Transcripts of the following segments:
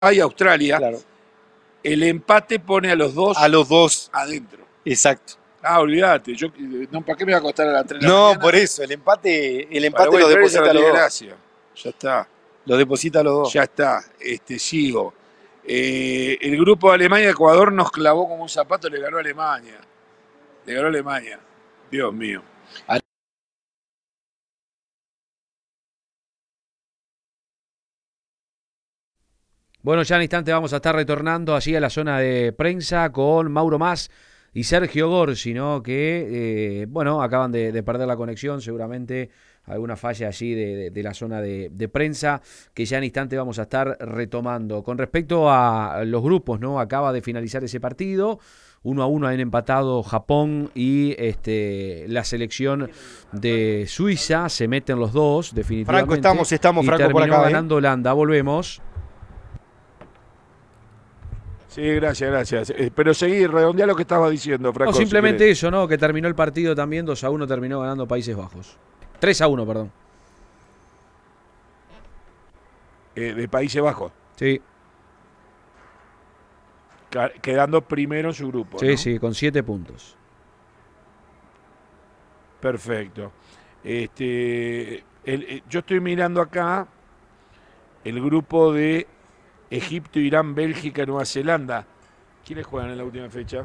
y Australia, Claro. el empate pone a los dos adentro. Exacto. Olvídate, no, ¿para qué me va a costar a las 3 de la No, mañana? por eso, el empate Paraguay lo Australia deposita a los dos. gracias. Ya está. Lo deposita a los dos. Ya está, sigo. El grupo de Alemania-Ecuador nos clavó como un zapato, le ganó a Alemania. Dios mío. Bueno, ya en instante vamos a estar retornando allí a la zona de prensa con Mauro Mas y Sergio Gorsi, ¿no? Que, bueno, acaban de perder la conexión, seguramente alguna falla allí de la zona de prensa, que ya en instante vamos a estar retomando. Con respecto a los grupos, ¿no? Acaba de finalizar ese partido. 1-1 han empatado Japón y la selección de Suiza. Se meten los dos, definitivamente. Franco, estamos y Franco por terminó acá. ganando Holanda. Volvemos. Sí, gracias. Pero seguí, redondea lo que estaba diciendo, Franco. No, simplemente eso, ¿no? Que terminó el partido también 2-1, terminó ganando Países Bajos. 3-1, perdón. De Países Bajos. Sí. Quedando primero en su grupo. Sí, ¿no? sí, con 7 puntos. Perfecto. Yo estoy mirando acá el grupo de Egipto, Irán, Bélgica, Nueva Zelanda. ¿Quiénes juegan en la última fecha?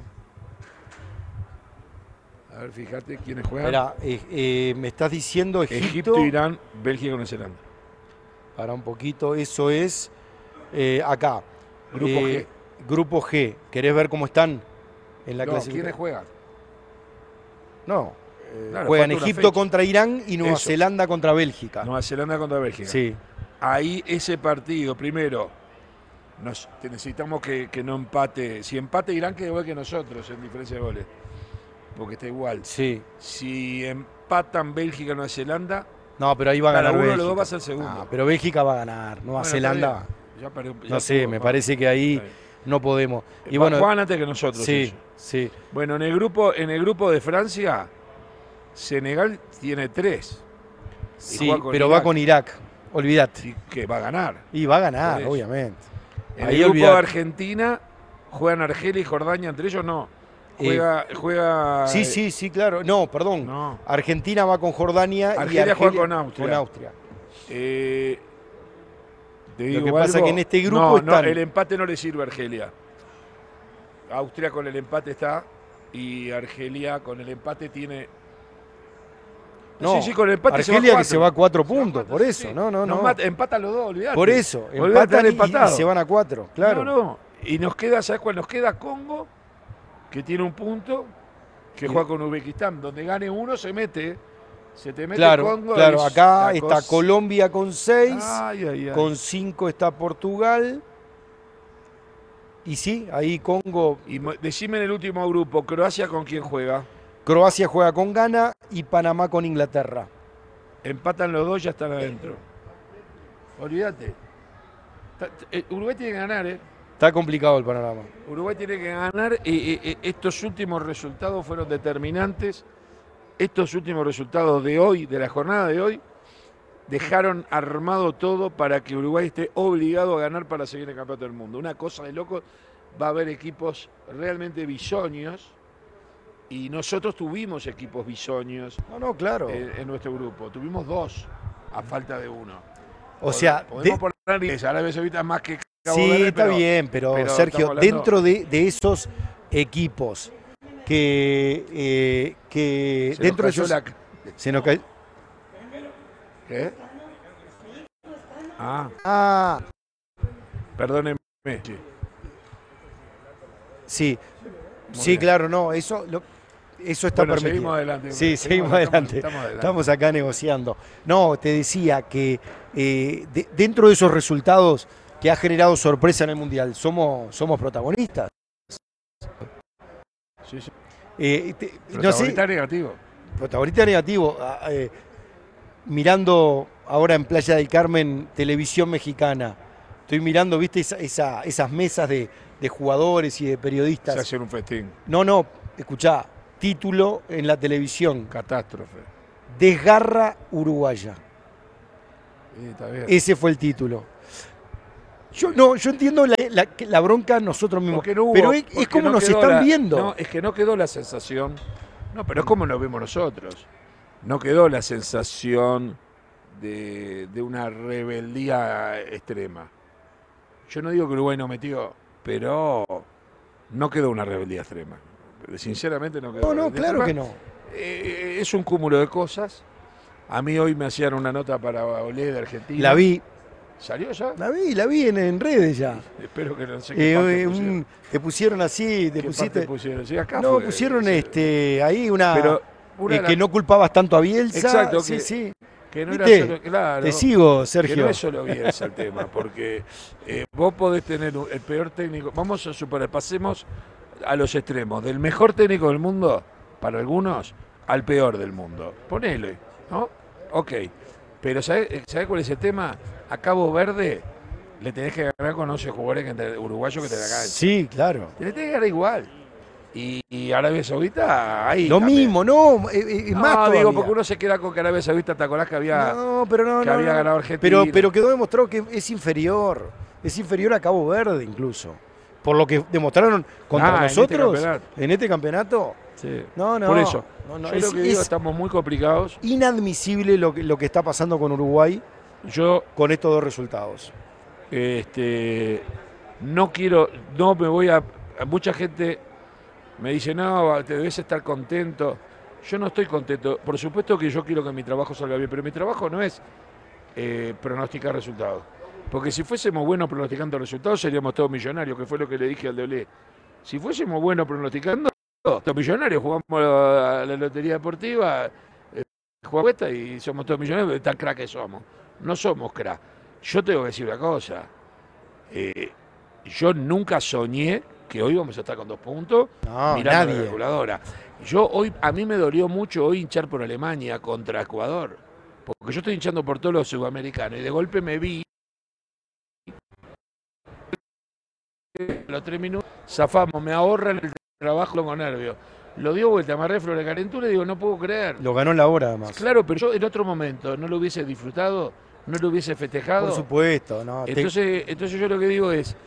A ver, fíjate quiénes juegan. Espera, me estás diciendo Egipto, Irán, Bélgica, Nueva Zelanda. Para un poquito, eso es acá. Grupo G. Grupo G. ¿Querés ver cómo están en la clasificación? ¿Quiénes juegan? No. Claro, juegan Egipto contra Irán y Nueva Zelanda contra Bélgica. Nueva Zelanda contra Bélgica. Sí. Ahí ese partido, primero, necesitamos que no empate. Si empate Irán, queda igual que nosotros en diferencia de goles. Porque está igual. Sí. Si empatan Bélgica y Nueva Zelanda. No, pero ahí va a ganar Bélgica. Uno de los dos va a ser segundo. No, pero Bélgica va a ganar. Nueva Zelanda. No sé, me parece que ahí no podemos. Y bueno, juegan antes que nosotros. Sí, sí. Bueno, en el grupo de Francia, Senegal tiene 3. Sí, pero va con Irak. Olvídate. Que va a ganar. Y va a ganar, obviamente. En el grupo de Argentina juegan Argelia y Jordania, entre ellos no. Juega. Sí, claro. No, perdón. No. Argentina va con Jordania y Argelia juega con Austria. Lo que pasa es que en este grupo no, el empate no le sirve a Argelia. Austria con el empate está y Argelia con el empate tiene. No, sí, con el empate Argelia se va a 4 puntos, por eso. No. Empatan los dos, olvidate. Por eso, empatan y se van a 4, claro. No. Y nos queda, ¿sabes cuál? Nos queda Congo, que tiene un punto, que juega con Uzbekistán. Donde gane uno se mete. Se te mete Congo. Claro, acá está Colombia con 6, con 5 está Portugal. Y sí, ahí Congo. Y decime en el último grupo, ¿Croacia con quién juega? Croacia juega con Ghana y Panamá con Inglaterra. Empatan los dos, ya están adentro. Olvídate. Uruguay tiene que ganar, ¿eh? Está complicado el panorama. Uruguay tiene que ganar. Estos últimos resultados fueron determinantes. Estos últimos resultados de hoy, de la jornada de hoy, dejaron armado todo para que Uruguay esté obligado a ganar para seguir en el campeonato del mundo. Una cosa de loco, va a haber equipos realmente bisoños y nosotros tuvimos equipos bisoños claro. En nuestro grupo. Tuvimos 2 a falta de 1. O sea, podemos poner Arabia Saudita más que Cabo sí, Verde, está bien, pero Sergio, dentro de esos equipos que dentro de esos se nos cayó. ¿Qué? Perdónenme. Sí, claro, no, eso está permitido. Seguimos adelante. Sí, seguimos adelante. Estamos acá negociando. No, te decía que dentro de esos resultados que ha generado sorpresa en el Mundial, somos protagonistas. Sí. Protagonista negativo. Protagonista negativo. Mirando ahora en Playa del Carmen, televisión mexicana. Estoy mirando, ¿viste? Esas mesas de jugadores y de periodistas. Se hacen un festín. No, escuchá. Título en la televisión. Catástrofe. Desgarra uruguaya. Está bien. Ese fue el título. Yo entiendo la bronca nosotros mismos, pero es como nos están viendo. No, es que no quedó la sensación, no, pero es como nos vemos nosotros. No quedó la sensación de una rebeldía extrema. Yo no digo que Uruguay no metió, pero no quedó una rebeldía extrema. Sinceramente no quedó. No, claro que no. Es un cúmulo de cosas. A mí hoy me hacían una nota para Olé de Argentina. La vi. ¿Salió ya? La vi en redes ya. Espero que no sé qué te pusieron así, ¿Qué parte pusieron? Sí, acá no, fue, pusieron ahí una pero que no culpabas tanto a Bielsa. Exacto, sí. Que no era ¿Viste? solo, claro, te sigo, Sergio. Que no es solo Bielsa el tema, porque vos podés tener el peor técnico. Vamos a suponer, pasemos a los extremos, del mejor técnico del mundo, para algunos, al peor del mundo. Ponele, ¿no? Ok. Pero ¿sabés cuál es el tema? A Cabo Verde le tenés que ganar con 11 jugadores uruguayos que te la caen. Sí, claro. Te le tenés que ganar igual. Y Arabia Saudita, ahí. Lo mismo, no, más todavía. Digo, porque uno se queda con que Arabia Saudita, ¿te acordás que había, había ganado Argentina? Pero quedó demostrado que es inferior a Cabo Verde incluso. Por lo que demostraron contra nosotros en este campeonato. Sí. No. Por eso, yo lo que digo, estamos muy complicados. Inadmisible lo que está pasando con Uruguay con estos dos resultados. No me voy a... Mucha gente me dice, no, te debes estar contento. Yo no estoy contento. Por supuesto que yo quiero que mi trabajo salga bien, pero mi trabajo no es pronosticar resultados. Porque si fuésemos buenos pronosticando resultados, seríamos todos millonarios, que fue lo que le dije al de Olé. Si fuésemos buenos pronosticando, todos millonarios, jugamos a la lotería deportiva, jugamos esta y somos todos millonarios, tan crack que somos. No somos crack. Yo tengo que decir una cosa. Yo nunca soñé que hoy vamos a estar con 2 puntos mirando la calculadora. A mí me dolió mucho hoy hinchar por Alemania contra Ecuador, porque yo estoy hinchando por todos los sudamericanos y de golpe me vi los 3 minutos, zafamos, me ahorran el trabajo con nervios. Lo dio vuelta, amarré flor de calentura y digo, no puedo creer. Lo ganó en la hora además. Claro, pero yo en otro momento no lo hubiese disfrutado, no lo hubiese festejado. Por supuesto, no. Entonces yo lo que digo es,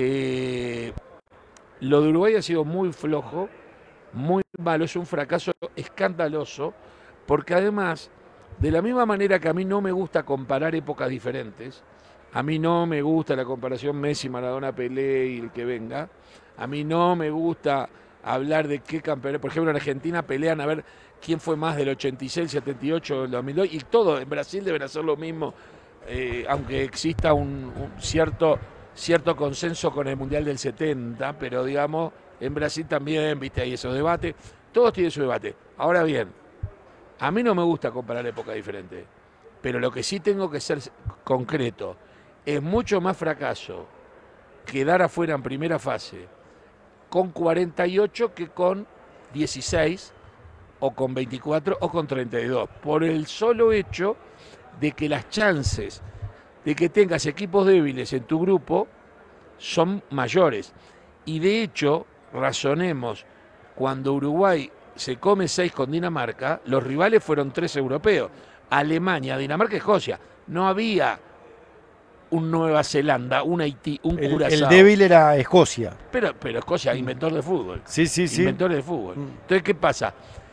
lo de Uruguay ha sido muy flojo, muy malo, es un fracaso escandaloso, porque además, de la misma manera que a mí no me gusta comparar épocas diferentes, a mí no me gusta la comparación Messi, Maradona, Pelé y el que venga, a mí no me gusta hablar de qué campeón, por ejemplo en Argentina pelean a ver quién fue más del 86, 78, del 2002, y todo, en Brasil deben hacer lo mismo, aunque exista un cierto consenso con el Mundial del 70, pero digamos, en Brasil también, viste, hay esos debates, todos tienen su debate. Ahora bien, a mí no me gusta comparar épocas diferentes, pero lo que sí tengo que ser concreto, es mucho más fracaso quedar afuera en primera fase con 48 que con 16 o con 24 o con 32, por el solo hecho de que las chances de que tengas equipos débiles en tu grupo son mayores. Y de hecho, razonemos, cuando Uruguay se come 6 con Dinamarca, los rivales fueron 3 europeos, Alemania, Dinamarca y Escocia. No había un Nueva Zelanda, un Haití, un Curazao. El débil era Escocia. Pero Escocia, inventor de fútbol. Sí. Inventores de fútbol. Entonces, ¿qué pasa?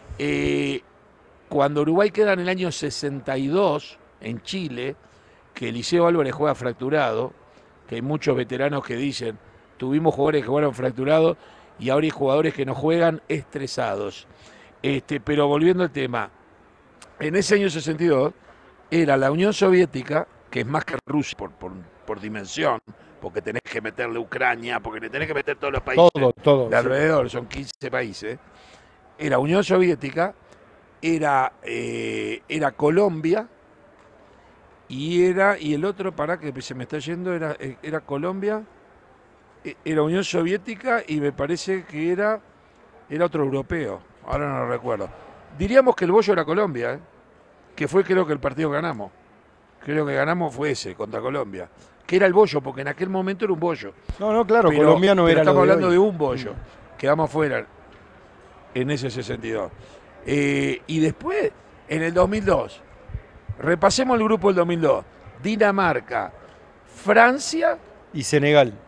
Cuando Uruguay queda en el año 62, en Chile, que Eliseo Álvarez juega fracturado, que hay muchos veteranos que dicen, tuvimos jugadores que jugaron fracturados y ahora hay jugadores que no juegan estresados. Pero volviendo al tema, en ese año 62 era la Unión Soviética, que es más que Rusia por dimensión, porque tenés que meterle Ucrania, porque le tenés que meter todos los países todo, de alrededor, son 15 países. Era Unión Soviética, era Colombia, y el otro, para que se me está yendo, era Colombia, era Unión Soviética y me parece que era otro europeo, ahora no lo recuerdo. Diríamos que el bollo era Colombia, que fue creo que el partido que ganamos. Creo que ganamos fue ese, contra Colombia. Que era el bollo, porque en aquel momento era un bollo. No, claro, Colombia no era estamos hablando hoy. de un bollo. Quedamos fuera en ese 62. Y después, en el 2002, repasemos el grupo del 2002. Dinamarca, Francia y Senegal.